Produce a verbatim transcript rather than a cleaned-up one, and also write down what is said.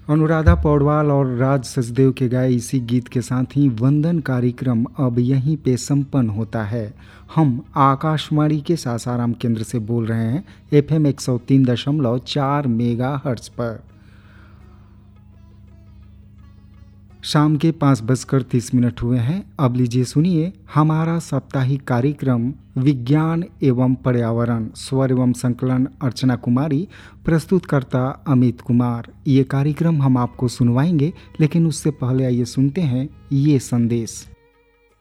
अनुराधा पौडवाल और राज सचदेव के गाए इसी गीत के साथ ही वंदन कार्यक्रम अब यहीं पे संपन्न होता है। हम आकाशवाणी के सासाराम केंद्र से बोल रहे हैं एफ एम एक सौ तीन दशमलव चार मेगा हर्ट्ज पर। शाम के पाँच बजकर तीस मिनट हुए हैं। अब लीजिए सुनिए हमारा साप्ताहिक कार्यक्रम विज्ञान एवं पर्यावरण। स्वर एवं संकलन अर्चना कुमारी, प्रस्तुतकर्ता अमित कुमार। ये कार्यक्रम हम आपको सुनवाएंगे, लेकिन उससे पहले आइए सुनते हैं ये संदेश।